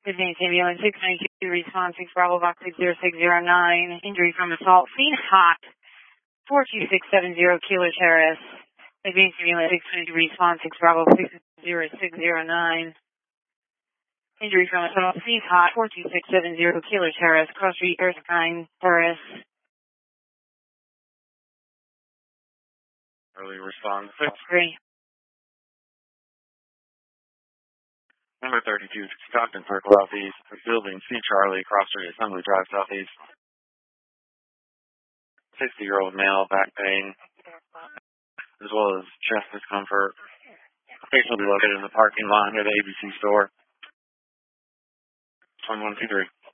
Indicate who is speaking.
Speaker 1: Advanced ambulance 692, response 6 Bravo Box 60609, injury from assault, scene hot, 42670 Keeler Terrace. Advanced ambulance 622, response 6 Bravo 60609, injury from assault, scene hot, 42670 Keeler Terrace, Cross Street, Erskine Terrace.
Speaker 2: Early response.
Speaker 1: 3.
Speaker 2: Number 32, Stockton Circle Southeast, building C. Charlie, Cross Street, Assembly Drive Southeast. 60-year-old male, back pain, as well as chest discomfort. Patient will be located in the parking lot near the ABC store. 2123.